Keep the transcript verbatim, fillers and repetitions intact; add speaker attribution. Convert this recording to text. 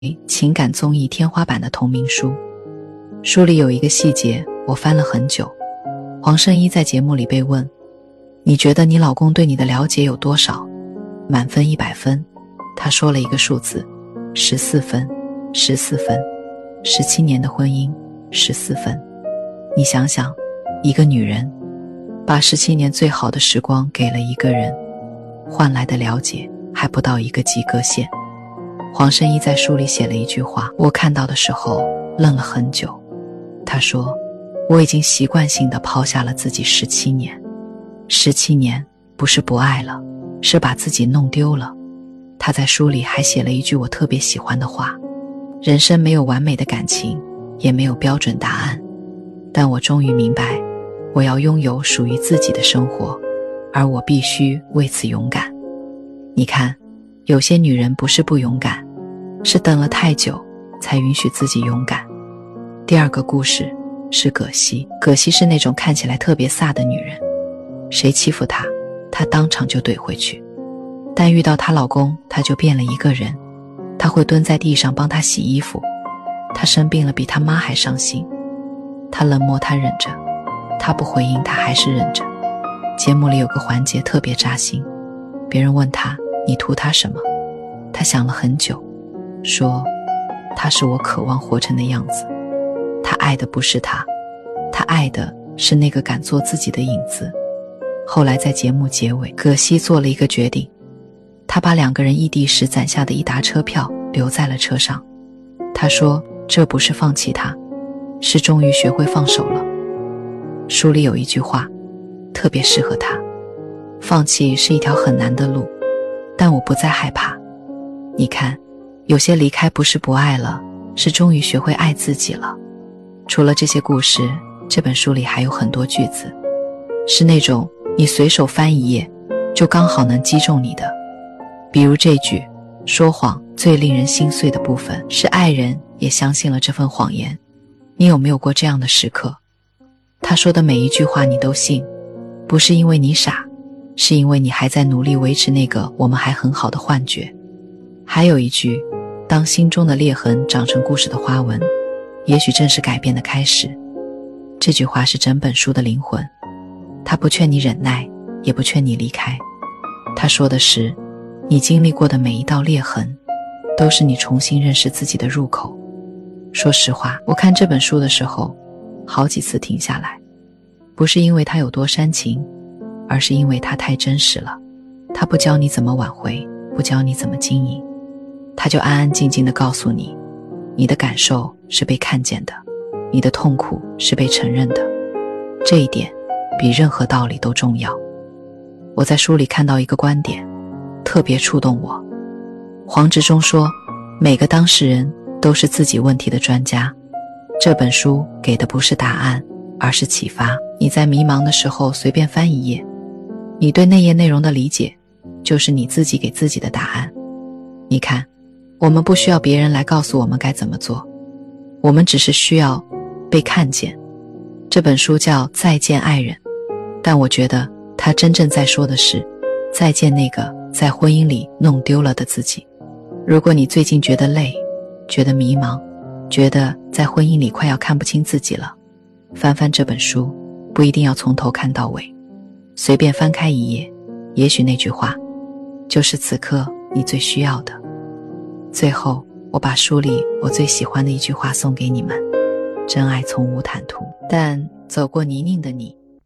Speaker 1: 情感综艺天花板的同名书。书里有一个细节我翻了很久，黄圣依在节目里被问，你觉得你老公对你的了解有多少？满分一百分，他说了一个数字，十四分，十四分，十七年的婚姻，十四分。你想想，一个女人把十七年最好的时光给了一个人，换来的了解还不到一个及格线。黄圣依在书里写了一句话，我看到的时候愣了很久。他说，我已经习惯性地抛下了自己十七年。十七年不是不爱了，是把自己弄丢了。他在书里还写了一句我特别喜欢的话，人生没有完美的感情，也没有标准答案，但我终于明白，我要拥有属于自己的生活，而我必须为此勇敢。你看，有些女人不是不勇敢，是等了太久才允许自己勇敢。第二个故事是葛西，葛西是那种看起来特别飒的女人，谁欺负她，她当场就怼回去。但遇到她老公，她就变了一个人。她会蹲在地上帮他洗衣服，她生病了比她妈还伤心，她冷漠她忍着，她不回应她还是忍着。节目里有个环节特别扎心，别人问她，你图她什么？她想了很久，说，她是我渴望活成的样子。她爱的不是他，她爱的是那个敢做自己的影子。后来在节目结尾，葛西做了一个决定，他把两个人异地时攒下的一沓车票留在了车上。他说，这不是放弃他，是终于学会放手了。书里有一句话特别适合他，放弃是一条很难的路，但我不再害怕。你看，有些离开不是不爱了，是终于学会爱自己了。除了这些故事，这本书里还有很多句子，是那种你随手翻一页就刚好能击中你的。比如这句，说谎最令人心碎的部分是爱人也相信了这份谎言。你有没有过这样的时刻？他说的每一句话你都信，不是因为你傻，是因为你还在努力维持那个我们还很好的幻觉。还有一句，当心中的裂痕长成故事的花纹，也许正是改变的开始。这句话是整本书的灵魂，他不劝你忍耐，也不劝你离开。他说的是，你经历过的每一道裂痕，都是你重新认识自己的入口。说实话，我看这本书的时候，好几次停下来，不是因为它有多煽情，而是因为它太真实了。它不教你怎么挽回，不教你怎么经营，它就安安静静地告诉你，你的感受是被看见的，你的痛苦是被承认的。这一点比任何道理都重要。我在书里看到一个观点，特别触动我。黄执中说，每个当事人都是自己问题的专家。这本书给的不是答案，而是启发。你在迷茫的时候随便翻一页，你对那页内容的理解，就是你自己给自己的答案。你看，我们不需要别人来告诉我们该怎么做，我们只是需要被看见。这本书叫《再见爱人》，但我觉得它真正在说的是，再见那个在婚姻里弄丢了的自己。如果你最近觉得累，觉得迷茫，觉得在婚姻里快要看不清自己了，翻翻这本书，不一定要从头看到尾，随便翻开一页，也许那句话就是此刻你最需要的。最后，我把书里我最喜欢的一句话送给你们，真爱从无坦途，但走过泥泞的你，